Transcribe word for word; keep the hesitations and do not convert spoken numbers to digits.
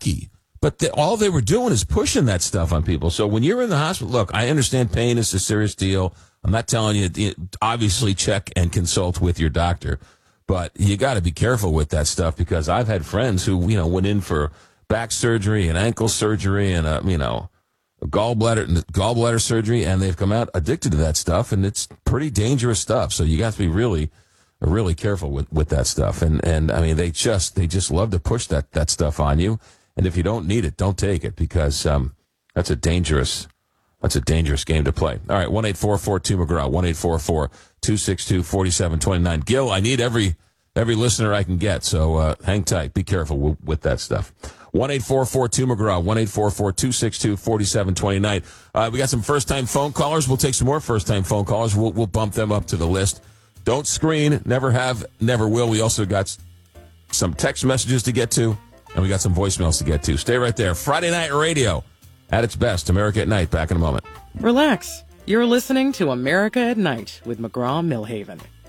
lucky. But the, all they were doing is pushing that stuff on people. So when you're in the hospital, look, I understand pain is a serious deal. I'm not telling you, you obviously check and consult with your doctor. But you got to be careful with that stuff because I've had friends who, you know, went in for back surgery and ankle surgery and, uh, you know, gallbladder gallbladder surgery, and they've come out addicted to that stuff, and it's pretty dangerous stuff. So you got to be really, really careful with, with that stuff. And, and I mean, they just they just love to push that, that stuff on you. And if you don't need it, don't take it because um, that's a dangerous that's a dangerous game to play. All right, one eight four four two McGraw, one eight four four two six two four seven two nine. Gil, I need every every listener I can get, so uh, hang tight. Be careful w- with that stuff. one eight four four two McGraw, one eight four four two six two four seven two nine. Uh, we got some first-time phone callers. We'll take some more first-time phone callers. We'll, we'll bump them up to the list. Don't screen. Never have, never will. We also got some text messages to get to. And we got some voicemails to get to. Stay right there. Friday Night Radio at its best. America at Night. Back in a moment. Relax. You're listening to America at Night with McGraw Millhaven.